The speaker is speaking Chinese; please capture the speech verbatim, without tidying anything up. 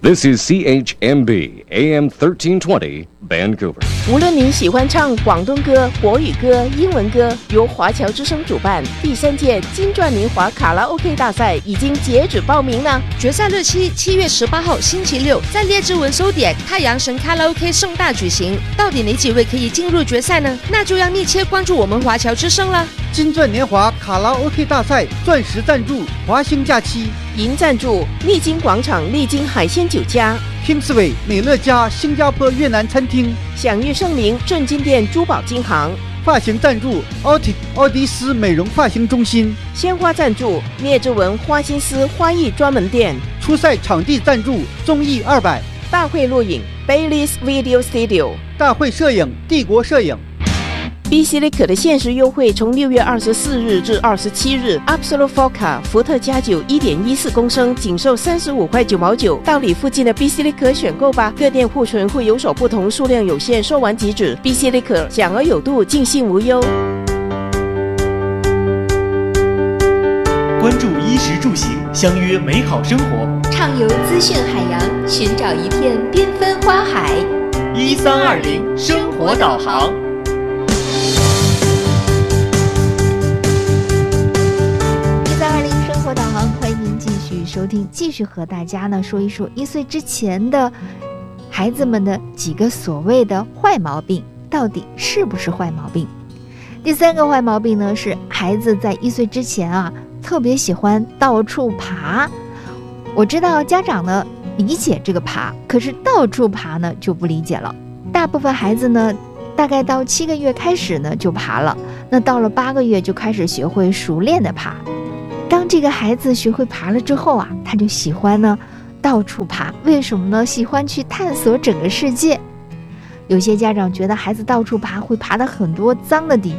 This is C H M B A M thirteen twenty Vancouver。 无论您喜欢唱广东歌、国语歌、英文歌，由华侨之声主办第三届金钻年华卡拉 OK 大赛已经截止报名了。 决赛日期七月十八号星期六，在列治文收点太阳神卡拉 OK 盛大举行。到底哪几位可以进入决赛呢？那就要密切关注我们华侨之声了。 金钻年华卡拉 OK 大赛钻石赞助华兴假期， 银赞助丽晶广场丽晶海鲜酒家、 Kingsway 美乐家新加坡越南餐厅， 享誉盛名正金店珠宝金行。 发型赞助 Autic 奥迪斯美容发型中心， 鲜花赞助聂志文花心思花艺专门店。 初赛场地赞助综艺二百， 大会录影 Bailey's Video Studio， 大会摄影帝国摄影。 B C Liquor 的限时优惠从六月二十四日至二十七日 Absolut Vodka 伏特加酒 一点一四 公升仅售三十五块九毛九，到你附近的 B C Liquor 选购吧，各店库存会有所不同，数量有限，售完即止。 B C Liquor 享而有度，尽兴无忧。 关注衣食住行，相约美好生活， 畅游资讯海洋，寻找一片缤纷花海。 一三二零生活导航。 收听，继续和大家呢说一说一岁之前的孩子们的几个所谓的坏毛病，到底是不是坏毛病？第三个坏毛病呢是孩子在一岁之前啊，特别喜欢到处爬。我知道家长呢理解这个爬，可是到处爬呢就不理解了。大部分孩子呢，大概到七个月开始呢就爬了，那到了八个月就开始学会熟练的爬。当这个孩子学会爬了之后啊，他就喜欢呢到处爬。为什么呢？喜欢去探索整个世界。有些家长觉得孩子到处爬会爬到很多脏的地